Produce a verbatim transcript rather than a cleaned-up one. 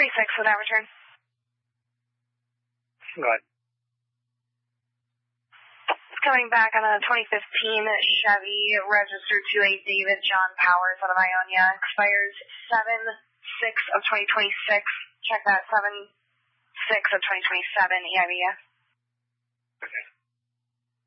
thirty-six without return. Go ahead. Coming back on a twenty fifteen Chevy, registered to a David John Powers out of Ionia, expires seven six of twenty twenty-six. Check that, seven six of twenty twenty-seven, E I V S. Okay.